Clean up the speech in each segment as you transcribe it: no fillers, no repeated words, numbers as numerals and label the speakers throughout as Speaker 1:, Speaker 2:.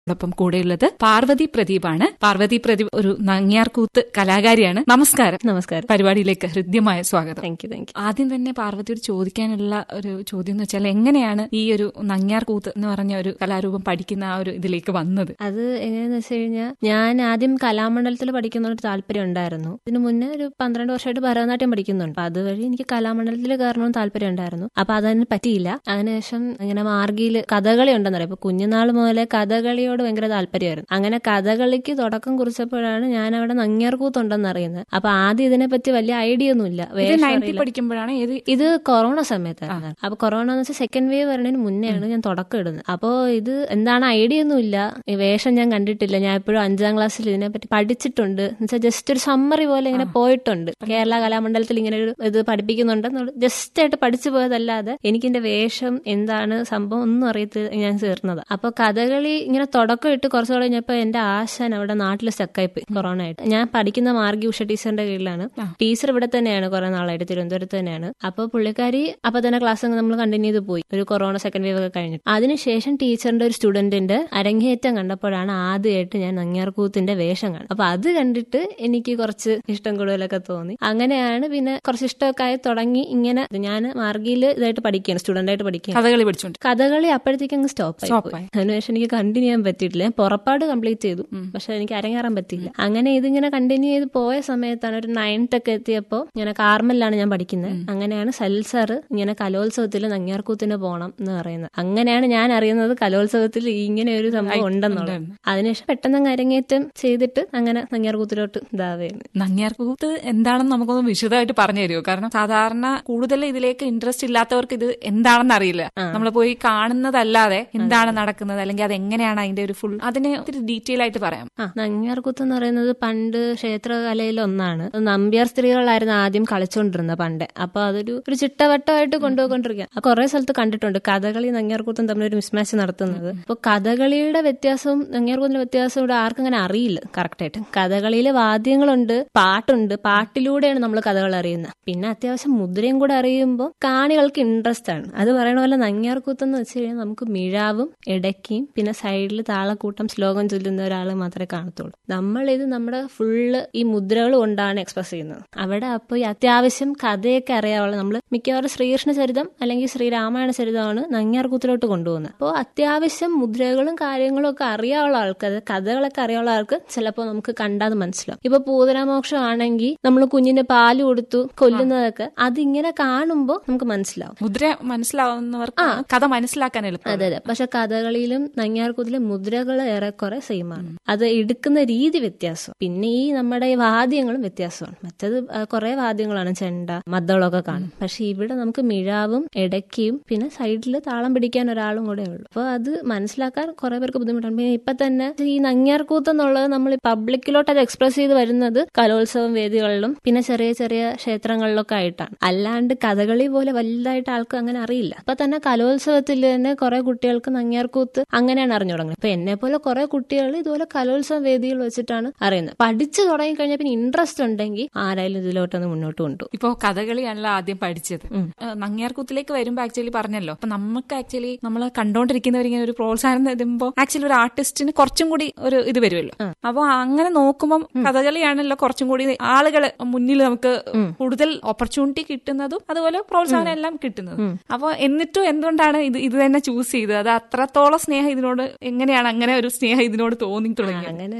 Speaker 1: ോടൊപ്പം കൂടെയുള്ളത് പാർവതി പ്രദീപാണ്. പാർവതി പ്രദീപ് ഒരു നങ്ങ്യാർകൂത്ത് കലാകാരിയാണ്. നമസ്കാരം.
Speaker 2: നമസ്കാരം.
Speaker 1: പരിപാടിയിലേക്ക് ഹൃദ്യമായ സ്വാഗതം.
Speaker 2: Thank you.
Speaker 1: ആദ്യം തന്നെ പാർവതിയോട് ചോദിക്കാനുള്ള ഒരു ചോദ്യം എന്ന് വെച്ചാൽ, എങ്ങനെയാണ് ഈ ഒരു നങ്ങ്യാർകൂത്ത് എന്ന് പറഞ്ഞ ഒരു കലാരൂപം പഠിക്കുന്ന ആ ഒരു ഇതിലേക്ക് വന്നത്?
Speaker 2: അത് എങ്ങനെയാന്ന് വെച്ച് കഴിഞ്ഞാൽ, ഞാൻ ആദ്യം കലാമണ്ഡലത്തിൽ പഠിക്കുന്ന ഒരു താല്പര്യം ഉണ്ടായിരുന്നു. ഇതിന് മുന്നേ ഒരു 12 വർഷമായിട്ട് ഭരതനാട്യം പഠിക്കുന്നുണ്ട്. അപ്പൊ അതുവഴി എനിക്ക് കലാമണ്ഡലത്തിൽ കയറണമെന്ന് താല്പര്യം ഉണ്ടായിരുന്നു. അപ്പൊ അതിന് പറ്റിയില്ല. അതിനുശേഷം ഇങ്ങനെ മാർഗിയിൽ കഥകളി ഉണ്ടെന്നറിയാം. അപ്പൊ കുഞ്ഞുനാൾ മുതലേ കഥകളിയോട് ഭയങ്കര താല്പര്യമായിരുന്നു. അങ്ങനെ കഥകളിക്ക് തുടക്കം കുറിച്ചപ്പോഴാണ് ഞാൻ അവിടെ നങ്ങ്യാർകൂത്തുണ്ടെന്ന് അറിയുന്നത്. അപ്പൊ ആദ്യം ഇതിനെപ്പറ്റി വലിയ ഐഡിയ ഒന്നുമില്ല.
Speaker 1: പഠിക്കുമ്പോഴാണ്
Speaker 2: ഇത് കൊറോണ സമയത്താണ്. അപ്പൊ കൊറോണ എന്ന് വെച്ചാൽ സെക്കൻഡ് വേവ് വരുന്നതിന് മുന്നെയാണ് ഞാൻ തുടക്കം ഇടുന്നത്. അപ്പോ ഇത് എന്താണ് ഐഡിയ ഒന്നുമില്ല. ഈ വേഷം ഞാൻ കണ്ടിട്ടില്ല. ഞാൻ എപ്പോഴും 5ാം ക്ലാസ്സിൽ ഇതിനെപ്പറ്റി പഠിച്ചിട്ടുണ്ട്. എന്നുവെച്ചാൽ ജസ്റ്റ് ഒരു സമ്മറി പോലെ ഇങ്ങനെ പോയിട്ടുണ്ട്. കേരള കലാമണ്ഡലത്തിൽ ഇങ്ങനെ ഒരു ഇത് പഠിപ്പിക്കുന്നുണ്ട് ജസ്റ്റ് ആയിട്ട് പഠിച്ചു പോയതല്ലാതെ എനിക്കിന്റെ വേഷം എന്താണ് സംഭവം ഒന്നും അറിയത്ത് ഞാൻ ചേർന്നത്. അപ്പൊ കഥകളി ഇങ്ങനെ തുടക്കം ഇട്ട് കുറച്ചു കഴിഞ്ഞപ്പോ എന്റെ ആശാൻ അവിടെ നാട്ടിൽ സ്റ്റക്കായിപ്പോയി കൊറോണ ആയിട്ട്. ഞാൻ പഠിക്കുന്ന മാർഗി ഉഷ ടീച്ചറിന്റെ കീഴിലാണ്. ടീച്ചർ ഇവിടെ തന്നെയാണ് കുറെ നാളായിട്ട്, തിരുവനന്തപുരത്ത് തന്നെയാണ്. അപ്പൊ പുള്ളിക്കാരി അപ്പൊ തന്നെ ക്ലാസ് നമ്മൾ കണ്ടിന്യൂ ചെയ്ത് പോയി. ഒരു കൊറോണ സെക്കൻഡ് വേവ് ഒക്കെ കഴിഞ്ഞിട്ട് അതിനുശേഷം ടീച്ചറിന്റെ ഒരു സ്റ്റുഡന്റിന്റെ അരങ്ങേറ്റം കണ്ടപ്പോഴാണ് ആദ്യമായിട്ട് ഞാൻ നങ്ങ്യാർകൂത്തിന്റെ വേഷം കാണുന്നത്. അപ്പൊ അത് കണ്ടിട്ട് എനിക്ക് കുറച്ച് ഇഷ്ടം കൂടുതലൊക്കെ തോന്നി. അങ്ങനെയാണ് പിന്നെ കുറച്ച് ഇഷ്ടമൊക്കെ ആയി തുടങ്ങി. ഇങ്ങനെ ഞാൻ മാർഗിയിൽ ഇതായിട്ട് പഠിക്കുകയാണ്, സ്റ്റുഡന്റ് ആയിട്ട് പഠിക്കുകയാണ്.
Speaker 1: കഥകളി പഠിച്ചോണ്ട്
Speaker 2: കഥകളി അപ്പോഴത്തേക്ക് അങ്ങ് സ്റ്റോപ്പ് ആയി. അതിനുശേഷം എനിക്ക് കണ്ടിന്യൂ ചെയ്യാൻ പറ്റിയിട്ടില്ല. ഞാൻ പുറപ്പാട് കംപ്ലീറ്റ് ചെയ്തു, പക്ഷെ എനിക്ക് അരങ്ങേറാൻ പറ്റിയില്ല. അങ്ങനെ ഇതിങ്ങനെ കണ്ടിന്യൂ ചെയ്ത് പോയ സമയത്താണ് ഒരു 9th ഒക്കെ എത്തിയപ്പോ ഇങ്ങനെ കാർമലിലാണ് ഞാൻ പഠിക്കുന്നത്. അങ്ങനെയാണ് സൽസാർ ഇങ്ങനെ കലോത്സവത്തിൽ നങ്ങ്യാർകൂത്തിന് പോകണം എന്ന് പറയുന്നത്. അങ്ങനെയാണ് ഞാൻ അറിയുന്നത് കലോത്സവത്തിൽ ഇങ്ങനെ ഒരു സംഭവം ഉണ്ടെന്നുള്ളത്. അതിനുശേഷം പെട്ടെന്ന് അരങ്ങേറ്റം ചെയ്തിട്ട് അങ്ങനെ നങ്ങ്യാർകൂത്തിലോട്ട് ഇതാവുകയാണ്.
Speaker 1: നങ്ങ്യാർകൂത്ത് എന്താണെന്ന് നമുക്കൊന്ന് വിശദമായിട്ട് പറഞ്ഞു തരുമോ? കാരണം സാധാരണ കൂടുതൽ ഇതിലേക്ക് ഇൻട്രസ്റ്റ് ഇല്ലാത്തവർക്ക് ഇത് എന്താണെന്ന് അറിയില്ല. നമ്മൾ പോയി കാണുന്നതല്ലാതെ എന്താണ് നടക്കുന്നത്, അല്ലെങ്കിൽ അത് എങ്ങനെയാണ് അതിന്റെ ഒരു ഫുൾ, അതിനെ ഒത്തിരി ഡീറ്റെയിൽ ആയിട്ട് പറയാം.
Speaker 2: നങ്ങ്യാർകൂത്ത് എന്ന് പറയുന്നത് പണ്ട് ക്ഷേത്രകലയിൽ ഒന്നാണ്. നമ്പ്യാർ സ്ത്രീകളായിരുന്നു ആദ്യം കളിച്ചോണ്ടിരുന്നത് പണ്ട്. അപ്പൊ അതൊരു ചിട്ടവട്ടമായിട്ട് കൊണ്ടുപോയിക്കൊണ്ടിരിക്കുക. കുറെ സ്ഥലത്ത് കണ്ടിട്ടുണ്ട് കഥകളി നങ്ങ്യാർകൂത്തും തമ്മിൽ ഒരു മിസ്മാച്ച് നടത്തുന്നത്. അപ്പൊ കഥകളിയുടെ വ്യത്യാസവും നങ്ങ്യാർകൂത്തിന്റെ വ്യത്യാസവും ഇവിടെ ആർക്കും അങ്ങനെ അറിയില്ല കറക്റ്റ് ആയിട്ട്. കഥകളിയിലെ വാദ്യങ്ങളുണ്ട്, പാട്ടുണ്ട്, പാട്ടിലൂടെയാണ് നമ്മൾ കഥകൾ അറിയുന്നത്. പിന്നെ അത്യാവശ്യം മുദ്രയും കൂടെ അറിയുമ്പോൾ കാണികൾക്ക് ഇൻട്രസ്റ്റ് ആണ്. അത് പറയണ പോലെ നങ്ങ്യാർകൂത്ത് എന്ന് വെച്ച് കഴിഞ്ഞാൽ നമുക്ക് മിഴാവും ഇടയ്ക്കും പിന്നെ സൈഡിൽ താളക്കൂട്ടം ശ്ലോകം ചൊല്ലുന്ന ഒരാൾ മാത്രമേ കാണത്തുള്ളൂ. നമ്മളിത് നമ്മുടെ ഫുള്ള് ഈ മുദ്രകൾ കൊണ്ടാണ് എക്സ്പ്രസ് ചെയ്യുന്നത് അവിടെ. അപ്പൊ ഈ അത്യാവശ്യം കഥയൊക്കെ അറിയാവുള്ള നമ്മൾ മിക്കവാറും ശ്രീകൃഷ്ണ ചരിതം അല്ലെങ്കിൽ ശ്രീരാമായണ ചരിതമാണ് നങ്ങ്യാർകൂത്തിലോട്ട് കൊണ്ടുപോകുന്നത്. അപ്പോൾ അത്യാവശ്യം മുദ്രകളും കാര്യങ്ങളും ഒക്കെ അറിയാവുള്ള ആൾക്ക്, കഥകളൊക്കെ അറിയാവുള്ള ആൾക്ക് ചിലപ്പോൾ നമുക്ക് കണ്ടാൽ മനസ്സിലാവും. ഇപ്പൊ പൂതനാമോക്ഷം ആണെങ്കിൽ നമ്മൾ കുഞ്ഞിന് പാല് കൊടുത്തു കൊല്ലുന്നതൊക്കെ അതിങ്ങനെ കാണുമ്പോൾ നമുക്ക് മനസ്സിലാവും.
Speaker 1: മുദ്ര മനസ്സിലാവുന്നവർക്ക് കഥ മനസ്സിലാക്കാൻ എളുപ്പം.
Speaker 2: അതെ അതെ. പക്ഷെ കഥകളിയിലും നങ്ങ്യാർകൂത്തിലും മുദ്രകൾ ഏറെക്കുറെ സെയിം ആണ്. അത് എടുക്കുന്ന രീതി വ്യത്യാസം. പിന്നെ ഈ നമ്മുടെ ഈ വാദ്യങ്ങളും വ്യത്യാസമാണ്. മറ്റത് കുറെ വാദ്യങ്ങളാണ്, ചെണ്ട മദ്ദളമൊക്കെ കാണും. പക്ഷെ ഇവിടെ നമുക്ക് മിഴാവും ഇടയ്ക്കും പിന്നെ സൈഡിൽ താളം പിടിക്കാൻ ഒരാളും കൂടെ ഉള്ളു. അപ്പൊ അത് മനസ്സിലാക്കാൻ കുറെ പേർക്ക് ബുദ്ധിമുട്ടാണ്. പിന്നെ ഇപ്പൊ തന്നെ ഈ നങ്ങ്യാർകൂത്ത് എന്നുള്ളത് നമ്മൾ പബ്ലിക്കിലോട്ട് അത് എക്സ്പ്രസ് ചെയ്ത് വരുന്നത് കലോത്സവം വേദികളിലും പിന്നെ ചെറിയ ചെറിയ ക്ഷേത്രങ്ങളിലൊക്കെ ആയിട്ടാണ്. അല്ലാണ്ട് കഥകളി പോലെ വലുതായിട്ട് ആൾക്ക് അങ്ങനെ അറിയില്ല. ഇപ്പൊ തന്നെ കലോത്സവത്തിൽ തന്നെ കുറെ കുട്ടികൾക്ക് നങ്ങ്യാർകൂത്ത് അങ്ങനെയാണ് അറിഞ്ഞു തുടങ്ങുന്നത്. ഇപ്പൊ എന്നെ പോലെ കുറെ കുട്ടികൾ ഇതുപോലെ കലോത്സവ വേദികൾ വെച്ചിട്ടാണ് അറിയുന്നത്. പഠിച്ചു തുടങ്ങി കഴിഞ്ഞാൽ പിന്നെ ഇൻട്രസ്റ്റ് ഉണ്ടെങ്കിൽ ആരായാലും ഇതിലോട്ടൊന്ന് മുന്നോട്ട് കൊണ്ടുപോകും.
Speaker 1: ഇപ്പൊ കഥകളിയാണല്ലോ ആദ്യം പഠിച്ചത്. നങ്ങ്യാർകൂത്തിലേക്ക് വരുമ്പോ ആക്ച്വലി പറഞ്ഞല്ലോ, അപ്പൊ നമുക്ക് ആക്ച്വലി നമ്മൾ കണ്ടോണ്ടിരിക്കുന്നവരിങ്ങനെ ഒരു പ്രോത്സാഹനം തരുമ്പോ ആക്ച്വലി ഒരു ആർട്ടിസ്റ്റിന് കുറച്ചും കൂടി ഒരു ഇത് വരുമല്ലോ. അപ്പൊ അങ്ങനെ നോക്കുമ്പോൾ കഥകളിയാണല്ലോ കുറച്ചും കൂടി ആളുകള് മുന്നിൽ നമുക്ക് കൂടുതൽ ഓപ്പർച്യൂണിറ്റി കിട്ടുന്നതും അതുപോലെ പ്രോത്സാഹനം എല്ലാം കിട്ടുന്നതും. അപ്പൊ എന്നിട്ടും എന്തുകൊണ്ടാണ് ഇത് തന്നെ ചൂസ് ചെയ്തത്? അത് അത്രത്തോളം സ്നേഹം ഇതിനോട്, എങ്ങനെയാണ് അങ്ങനെ ഒരു സ്നേഹം ഇതിനോട് തോന്നി തുടങ്ങി?
Speaker 2: അങ്ങനെ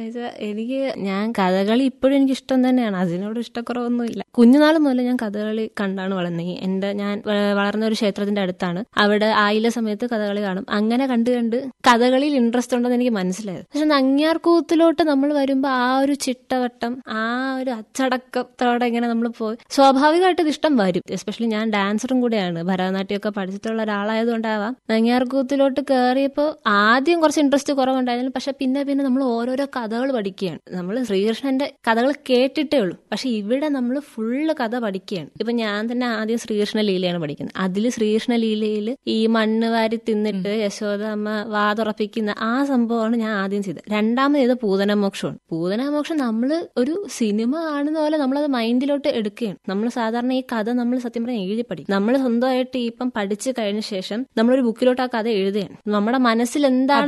Speaker 2: ഞാൻ കഥകളി ഇപ്പോഴും എനിക്ക് ഇഷ്ടം തന്നെയാണ്. അതിനോട് ഇഷ്ടക്കുറവൊന്നുമില്ല. കുഞ്ഞുനാൾ മുതൽ ഞാൻ കഥകളി കണ്ടാണ് വളർന്നത്. ഞാൻ വളർന്ന ഒരു ക്ഷേത്രത്തിന്റെ അടുത്താണ്. അവിടെ ആയില സമയത്ത് കഥകളി കാണും. അങ്ങനെ കണ്ട് കഥകളിയിൽ ഇൻട്രസ്റ്റ് ഉണ്ടെന്ന് എനിക്ക് മനസ്സിലായത്. പക്ഷെ നങ്ങ്യാർകൂത്തിലോട്ട് നമ്മൾ വരുമ്പോ ആ ഒരു ചിട്ടവട്ടം, ആ ഒരു അച്ചടക്കത്തോടെ ഇങ്ങനെ നമ്മൾ പോയി സ്വാഭാവികമായിട്ട് ഇത് ഇഷ്ടം വരും. എസ്പെഷ്യലി ഞാൻ ഡാൻസറും കൂടെയാണ്, ഭരതനാട്യമൊക്കെ പഠിച്ചിട്ടുള്ള ഒരാളായതുകൊണ്ടാവാം. നങ്ങ്യാർകൂത്തിലോട്ട് കയറിയപ്പോ ആദ്യം കുറച്ച് ഇൻട്രസ്റ്റ് കുറവുണ്ടായിരുന്നു. പക്ഷെ പിന്നെ നമ്മൾ ഓരോരോ കഥകൾ പഠിക്കുകയാണ്. നമ്മൾ ശ്രീകൃഷ്ണന്റെ കഥകൾ കേട്ടിട്ടേ ഉള്ളൂ. പക്ഷെ ഇവിടെ നമ്മൾ ഫുള്ള് കഥ പഠിക്കുകയാണ്. ഇപ്പൊ ഞാൻ തന്നെ ആദ്യം ശ്രീകൃഷ്ണ ലീലയാണ് പഠിക്കുന്നത്. അതിൽ ശ്രീകൃഷ്ണ ലീലയിൽ ഈ മണ്ണ് വാരി തിന്നിട്ട് യശോദ അമ്മ വാതുറപ്പിക്കുന്ന ആ സംഭവമാണ് ഞാൻ ആദ്യം ചെയ്തത്. രണ്ടാമത് ചെയ്ത് പൂതനാമോക്ഷമാണ്. പൂതനാമോക്ഷം നമ്മള് ഒരു സിനിമ കാണുന്ന പോലെ നമ്മളത് മൈൻഡിലോട്ട് എടുക്കുകയാണ്. നമ്മൾ സാധാരണ ഈ കഥ നമ്മൾ സത്യം പറഞ്ഞാൽ എഴുതി പഠിക്കും. നമ്മൾ സ്വന്തമായിട്ട് ഇപ്പം പഠിച്ചു കഴിഞ്ഞ ശേഷം നമ്മളൊരു ബുക്കിലോട്ട് ആ കഥ എഴുതുകയാണ്. നമ്മുടെ മനസ്സിൽ എന്താണ് നമ്മൾ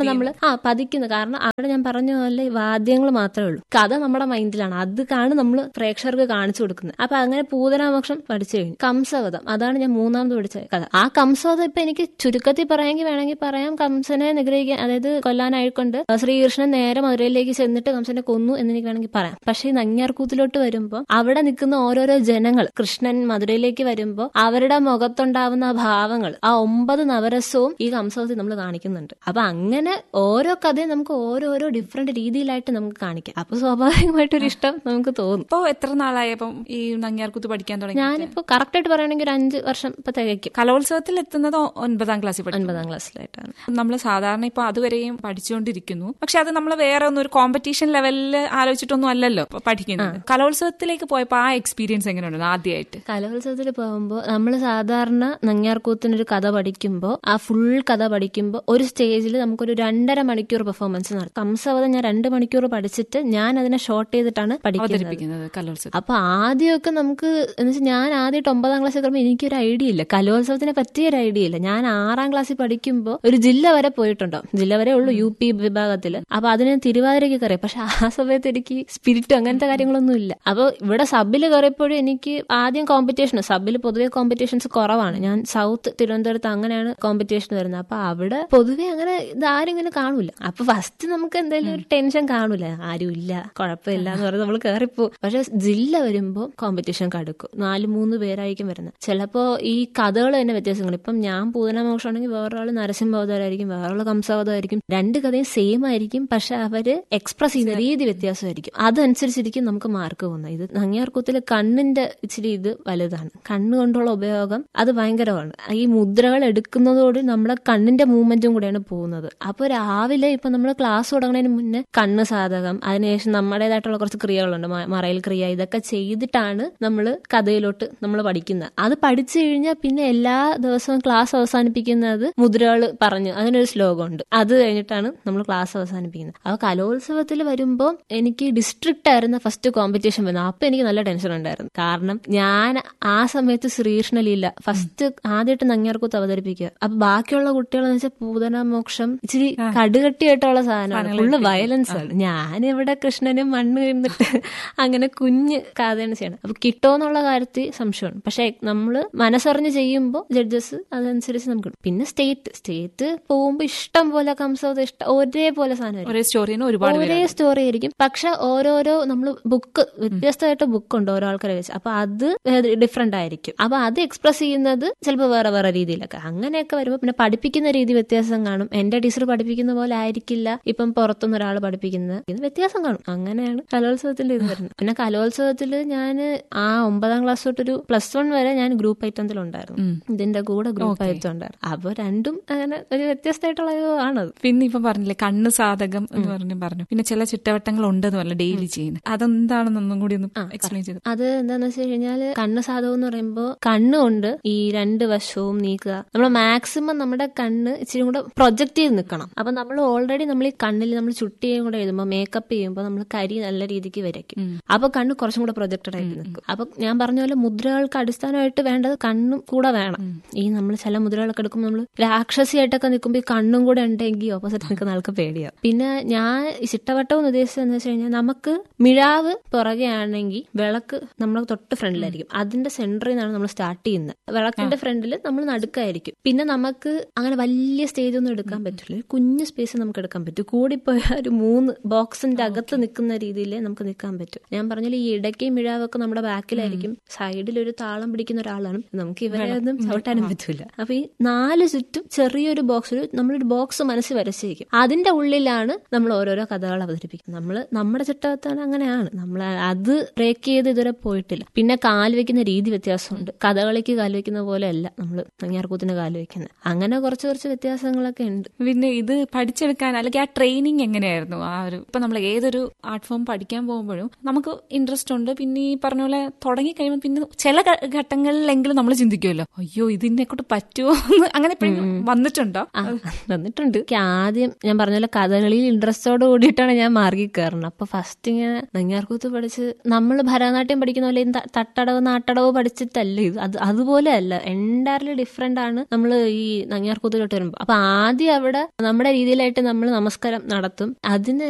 Speaker 2: പതിക്കുന്നത്. കാരണം അവിടെ ഞാൻ പറഞ്ഞ പോലെ വാദ്യങ്ങൾ മാത്രമേ ഉള്ളൂ, കഥ നമ്മുടെ മൈൻഡിലാണ്, അതാണ് നമ്മൾ പ്രേക്ഷകർക്ക് കാണിച്ചു കൊടുക്കുന്നത്. അപ്പൊ അങ്ങനെ പൂതനാമോക്ഷം പഠിച്ചു കഴിഞ്ഞു. കംസവധം, അതാണ് ഞാൻ മൂന്നാമത് പഠിച്ച കഥ. ആ കംസവധം ഇപ്പൊ എനിക്ക് ചുരുക്കത്തിൽ വേണമെങ്കിൽ പറയാം, കംസനെ നിഗ്രഹിക്കാൻ, അതായത് കൊല്ലാനായിക്കൊണ്ട് ശ്രീകൃഷ്ണൻ നേരെ മധുരയിലേക്ക് ചെന്നിട്ട് കംസനെ കൊന്നു എന്ന് എനിക്ക് വേണമെങ്കിൽ പറയാം. പക്ഷെ ഈ നങ്ങ്യാർകൂത്തിലോട്ട് വരുമ്പോൾ അവിടെ നിൽക്കുന്ന ഓരോരോ ജനങ്ങൾ, കൃഷ്ണൻ മധുരയിലേക്ക് വരുമ്പോൾ അവരുടെ മുഖത്തുണ്ടാവുന്ന ഭാവങ്ങൾ, ആ 9 നവരസവും ഈ കംസവധത്തിൽ നമ്മൾ കാണിക്കുന്നുണ്ട്. അപ്പൊ അങ്ങനെ ഓരോ കഥയും നമുക്ക് ഓരോരോ ഡിഫറെന്റ് രീതിയിലായിട്ട് നമുക്ക് കാണിക്കാം. അപ്പൊ സ്വാഭാവികമായിട്ടൊരു ഇഷ്ടം നമുക്ക് തോന്നും.
Speaker 1: ഇപ്പൊ എത്ര നാളായപ്പം ഈ നങ്ങ്യാർകൂത്ത് പഠിക്കാൻ തുടങ്ങി?
Speaker 2: ഞാനിപ്പോ കറക്റ്റ് ആയിട്ട് പറയുകയാണെങ്കിൽ ഒരു 5 വർഷം ഇപ്പൊ തികയ്ക്കും.
Speaker 1: കലോത്സവത്തിൽ എത്തുന്നത് 9ാം ക്ലാസ്സിൽ
Speaker 2: 9ാം ക്ലാസ്സിലായിട്ടാണ്.
Speaker 1: നമ്മൾ സാധാരണ ഇപ്പൊ അതുവരെയും പഠിച്ചുകൊണ്ടിരിക്കുന്നു. പക്ഷെ അത് നമ്മൾ വേറെ ഒന്നും ഒരു കോമ്പറ്റീഷൻ ലെവലിൽ ആലോചിച്ചിട്ടൊന്നും അല്ലല്ലോ പഠിക്കുന്നത്. കലോത്സവത്തിലേക്ക് പോയപ്പോ ആ എക്സ്പീരിയൻസ് എങ്ങനെയുണ്ട് ആദ്യമായിട്ട്?
Speaker 2: കലോത്സവത്തിൽ പോകുമ്പോൾ നമ്മൾ സാധാരണ നങ്ങ്യാർകൂത്തിനൊരു കഥ പഠിക്കുമ്പോൾ, ആ ഫുൾ കഥ പഠിക്കുമ്പോൾ ഒരു സ്റ്റേജിൽ നമുക്കൊരു 2.5 മണിക്കൂർ പെർഫോമൻസ് നടത്തും. കംസവധം ഞാൻ 2 മണിക്കൂർ പഠിച്ചിട്ട് ഞാൻ അതിനെ ഷോർട്ട് ചെയ്തിട്ടാണ് പഠിക്കുന്നത് കലോത്സവം. അപ്പൊ ആദ്യമൊക്കെ നമുക്ക് എന്ന് വെച്ചാൽ, ഞാൻ ആദ്യമായിട്ട് 9ാം ക്ലാസ്സിൽ കയറുമ്പോൾ എനിക്കൊരു ഐഡിയ ഇല്ല, കലോത്സവത്തിനെ പറ്റിയൊരു ഐഡിയ ഇല്ല. ഞാൻ 6ാം ക്ലാസ്സിൽ പഠിക്കുമ്പോൾ ഒരു ജില്ല വരെ പോയിട്ടുണ്ടോ, ജില്ല വരെ ഉള്ളൂ UP വിഭാഗത്തിൽ. അപ്പൊ അതിന് തിരുവാതിരയ്ക്ക് കയറി. പക്ഷെ ആ സമയത്ത് എനിക്ക് സ്പിരിറ്റ് അങ്ങനത്തെ കാര്യങ്ങളൊന്നും ഇല്ല. അപ്പൊ ഇവിടെ സബിൽ കയറിയപ്പോഴും എനിക്ക് ആദ്യം കോമ്പറ്റീഷൻ, സബിൽ പൊതുവെ കോമ്പറ്റീഷൻസ് കുറവാണ്. ഞാൻ സൗത്ത് തിരുവനന്തപുരത്ത് അങ്ങനെയാണ് കോമ്പറ്റീഷൻ വരുന്നത്. അപ്പൊ അവിടെ പൊതുവെ അങ്ങനെ ഇതാരും ഇങ്ങനെ കാണൂല. അപ്പൊ ഫസ്റ്റ് നമുക്ക് എന്തെങ്കിലും ഒരു ടെൻഷൻ കാണൂല, ആരും ഇല്ല കുഴപ്പമില്ല എന്ന് പറഞ്ഞ് നമ്മൾ കയറിപ്പോ. പക്ഷെ ജില്ല വരുമ്പോ കോമ്പറ്റീഷൻ കടുക്കും. 4-3 പേരായിരിക്കും വരുന്നത്. ചിലപ്പോ ഈ കഥകൾ തന്നെ വ്യത്യാസങ്ങൾ. ഇപ്പം ഞാൻ പൂതനാമോക്ഷം ആണെങ്കിൽ വേറൊരാൾ നരസിംഹാവതാരമായിരിക്കും, വേറൊരാൾ കംസാവതാരമായിരിക്കും. 2 കഥയും സെയിം ആയിരിക്കും, പക്ഷെ അവര് എക്സ്പ്രസ് ചെയ്യുന്ന രീതി വ്യത്യാസമായിരിക്കും. അതനുസരിച്ചിരിക്കും നമുക്ക് മാർക്ക് പോകുന്നത്. ഇത് നങ്ങ്യാർകൂത്തില് കണ്ണിന്റെ ഇച്ചിരി ഇത് വലുതാണ്. കണ്ണുകൊണ്ടുള്ള ഉപയോഗം അത് ഭയങ്കരമാണ്. ഈ മുദ്രകൾ എടുക്കുന്നതോട് നമ്മുടെ കണ്ണിന്റെ മൂവ്മെന്റും കൂടെയാണ് പോകുന്നത്. അപ്പൊ രാവിലെ ഇപ്പൊ നമ്മൾ ക്ലാസ് തുടങ്ങുന്നതിന് മുന്നേ കണ്ണ് സാധകം, അതിനുശേഷം നമ്മുടേതായിട്ടുള്ള കുറച്ച് ക്രിയകളുണ്ട്, മറയിൽ ക്രിയ, ഇതൊക്കെ ചെയ്തിട്ടാണ് നമ്മൾ കഥയിലോട്ട് നമ്മൾ പഠിക്കുന്നത്. അത് പഠിച്ചു കഴിഞ്ഞാൽ പിന്നെ എല്ലാ ദിവസവും ക്ലാസ് അവസാനിപ്പിക്കുന്നത് മുദ്രകൾ പറഞ്ഞ് അതിനൊരു ശ്ലോകമുണ്ട്. അത് കഴിഞ്ഞിട്ടാണ് നമ്മൾ ക്ലാസ് അവസാനിപ്പിക്കുന്നത്. അപ്പൊ കലോത്സവത്തിൽ വരുമ്പോൾ എനിക്ക് ഡിസ്ട്രിക്റ്റ് ആയിരുന്ന ഫസ്റ്റ് കോമ്പറ്റീഷൻ വരുന്നത്. അപ്പൊ എനിക്ക് നല്ല ടെൻഷൻ ഉണ്ടായിരുന്നു. കാരണം ഞാൻ ആ സമയത്ത് ശ്രീകൃഷ്ണലീല ഫസ്റ്റ് ആദ്യമായിട്ട് നങ്ങ്യാർകൂത്ത് അവതരിപ്പിക്കുക. അപ്പൊ ബാക്കിയുള്ള കുട്ടികളെന്ന് വെച്ചാൽ പൂതനാമോക്ഷം ഇച്ചിരി കടുകട്ടിയായിട്ടുള്ള സാധനമാണ്, ഫുള്ള് വയലൻസ് ആണ്. ഞാനിവിടെ കൃഷ്ണനും മണ്ണ് നിന്നിട്ട് അങ്ങനെ കുഞ്ഞ് കഥയാണ് ചെയ്യണം. അപ്പൊ കിട്ടുമെന്നുള്ള കാര്യത്തിൽ സംശയമാണ്. പക്ഷെ നമ്മൾ മനസ്സറിഞ്ഞ് ചെയ്യുമ്പോൾ ജഡ്ജസ് അതനുസരിച്ച് നമുക്ക് കിട്ടും. പിന്നെ സ്റ്റേറ്റ് പോകുമ്പോൾ ഇഷ്ടം പോലെ കംസവധം ഒരേപോലെ സാധനം, ഒരേ സ്റ്റോറി ആയിരിക്കും. പക്ഷെ ഓരോരോ നമ്മൾ ബുക്ക് വ്യത്യസ്തമായിട്ട് ബുക്കുണ്ട് ഓരോ ആൾക്കാരെ വെച്ച്. അപ്പൊ അത് ഡിഫറെന്റ് ആയിരിക്കും. അപ്പൊ അത് എക്സ്പ്രസ് ചെയ്യുന്നത് ചിലപ്പോൾ വേറെ രീതിയിലൊക്കെ. അങ്ങനെയൊക്കെ വരുമ്പോൾ പിന്നെ പഠിപ്പിക്കുന്ന രീതി വ്യത്യാസം കാണും. എന്റെ ടീച്ചർ പഠിപ്പിക്കുന്ന പോലെ ആയിരിക്കില്ല ഇപ്പം പുറത്തുനിന്ന് ഒരാൾ പഠിപ്പിക്കുന്നത്, വ്യത്യാസം കാണും. അങ്ങനെയാണ് കലോത്സവത്തിന്റെ ഇത് വരുന്നത്. പിന്നെ കലോത്സവത്തിൽ ഞാൻ ആ 9ാം ക്ലാസ് തൊട്ടൊരു +1 വരെ ഞാൻ ഗ്രൂപ്പ് ഐറ്റത്തിലുണ്ടായിരുന്നു. ഇതിന്റെ കൂടെ ഗ്രൂപ്പ് ഐറ്റം ഉണ്ടായിരുന്നു. അപ്പൊ രണ്ടും അങ്ങനെ ഒരു വ്യത്യസ്തമായിട്ടുള്ള ആണത്.
Speaker 1: പിന്നെ ഇപ്പൊ പറഞ്ഞില്ലേ കണ്ണ് സാധകം എന്ന് പറഞ്ഞു. പിന്നെ ചില ചുറ്റവട്ടങ്ങൾ ഉണ്ടെന്ന് പറഞ്ഞ ഡെയിലി ചെയ്യുന്നത്, അതെന്താണെന്നൊന്നും കൂടി ഒന്ന് എക്സ്പ്ലെയിൻ ചെയ്തു.
Speaker 2: അത് എന്താന്ന് വെച്ച് കഴിഞ്ഞാല് കണ്ണ് സാധകം എന്ന് പറയുമ്പോൾ കണ്ണുകൊണ്ട് ഈ 2 വശവും നീക്കുക. നമ്മൾ മാക്സിമം നമ്മുടെ കണ്ണ് ഇച്ചിരി കൂടെ പ്രൊജക്ട് ചെയ്ത് നിൽക്കണം. അപ്പൊ നമ്മൾ ഓൾറെഡി നമ്മൾ ഈ കണ്ണിൽ നമ്മൾ ചുട്ടിയും കൂടെ എഴുതുമ്പോൾ മേക്കപ്പ് ചെയ്യുമ്പോൾ നമ്മൾ കരി നല്ല രീതിക്ക് വരയ്ക്കും. അപ്പൊ കണ്ണ് കുറച്ചും കൂടെ പ്രൊജക്റ്റഡ് ആയിട്ട് നിൽക്കും. അപ്പൊ ഞാൻ പറഞ്ഞ പോലെ മുദ്രകൾക്ക് അടിസ്ഥാനമായിട്ട് വേണ്ടത് കണ്ണും കൂടെ വേണം. ഈ നമ്മൾ ചില മുദ്രകളൊക്കെ എടുക്കുമ്പോൾ നമ്മൾ രാക്ഷസിയായിട്ടൊക്കെ നിൽക്കുമ്പോൾ ഈ കണ്ണും കൂടെ ഉണ്ടെങ്കിൽ ഓപ്പോസിറ്റ് നിൽക്കുന്ന ആൾക്ക് പേടിയാവും. പിന്നെ ഞാൻ ഈ ചിട്ടവട്ടം ഉദ്ദേശിച്ചതെന്ന് വെച്ച് കഴിഞ്ഞാൽ, നമുക്ക് മിഴാവ് പുറകെ ആണെങ്കിൽ വിളക്ക് നമ്മളെ തൊട്ട് ഫ്രണ്ടിലായിരിക്കും. അതിന്റെ സെന്ററിൽ നിന്നാണ് നമ്മൾ സ്റ്റാർട്ട് ചെയ്യുന്നത്. വിളക്കിന്റെ ഫ്രണ്ടിൽ നമ്മൾ നടുക്കായിരിക്കും. പിന്നെ നമുക്ക് അങ്ങനെ വലിയ സ്റ്റേജ് ഒന്നും എടുക്കാൻ പറ്റില്ല, കുഞ്ഞു സ്പേസ് നമുക്ക് എടുക്കാൻ പറ്റും. കൂടിപ്പോയ ഒരു 3 ബോക്സിന്റെ അകത്ത് നിൽക്കുന്ന രീതിയിലേ നമുക്ക് നിൽക്കാൻ പറ്റും. ഞാൻ പറഞ്ഞാൽ ഈ ഇടയ്ക്ക് മിഴാവൊക്കെ നമ്മുടെ ബാക്കിലായിരിക്കും. സൈഡിൽ ഒരു താളം പിടിക്കുന്ന ഒരാളാണ്, നമുക്ക് ഇവരെ ഒന്നും ചവിട്ടാനും പറ്റൂല. അപ്പൊ ഈ 4 ചുറ്റും ചെറിയൊരു ബോക്സിൽ നമ്മളൊരു ബോക്സ് മനസ്സിൽ വരച്ചിരിക്കും. അതിന്റെ ഉള്ളിലാണ് നമ്മൾ ഓരോരോ കഥകൾ അവതരിപ്പിക്കുന്നത്. നമ്മുടെ ചിട്ടവത്താണ് അങ്ങനെയാണ്. നമ്മൾ അത് ബ്രേക്ക് ചെയ്ത് ഇതുവരെ പോയിട്ടില്ല. പിന്നെ കാല് വെക്കുന്ന രീതി വ്യത്യാസമുണ്ട്. കഥകളിക്ക് കാല് വെക്കുന്ന പോലെ അല്ല നമ്മൾ നങ്ങ്യാർകൂത്തിന് കാല് വെക്കുന്നത്. അങ്ങനെ കുറച്ച് വ്യത്യാസങ്ങളൊക്കെ ഉണ്ട്.
Speaker 1: പിന്നെ ഇത് പഠിച്ചെടുക്കാൻ അല്ലെങ്കിൽ ആ ട്രെയിനിങ് എങ്ങനെയായിരുന്നു? ആ ഒരു ഇപ്പൊ നമ്മൾ ഏതൊരു ആർട്ട് ഫോം പഠിക്കാൻ പോകുമ്പോഴും നമുക്ക് ഇൻട്രസ്റ്റ് ഉണ്ട്. പിന്നെ ഈ പറഞ്ഞ പോലെ തുടങ്ങി കഴിയുമ്പോൾ പിന്നെ ചില ഘട്ടങ്ങളിലെങ്കിലും നമ്മൾ ചിന്തിക്കുമല്ലോ, അയ്യോ ഇതിനെ കൊണ്ട് പറ്റുമോ എന്ന്. അങ്ങനെ വന്നിട്ടുണ്ടോ?
Speaker 2: വന്നിട്ടുണ്ട്. ആദ്യം ഞാൻ പറഞ്ഞ പോലെ കഥകളിയിൽ ഇൻട്രസ്റ്റോട് കൂടിയിട്ടാണ് ഞാൻ മാർഗി കയറുന്നത്. അപ്പൊ ഫസ്റ്റ് ഇങ്ങനെ നങ്ങ്യാർകൂത്ത് പഠിച്ച് നമ്മൾ ഭരതനാട്യം പഠിക്കുന്ന പോലെ തട്ടടവ് നാട്ടടവ് പഠിച്ചിട്ടല്ല ഇത്. അതുപോലെ അല്ല, എൻറ്റയർലി ഡിഫറെന്റ് ആണ് നമ്മൾ ഈ നങ്ങ്യാർകൂത്തിലോട്ട് വരുമ്പോൾ. അപ്പൊ ആദ്യം അവിടെ നമ്മുടെ രീതിയിൽ രീതിയിലായിട്ട് നമ്മൾ നമസ്കാരം നടത്തും. അതിന്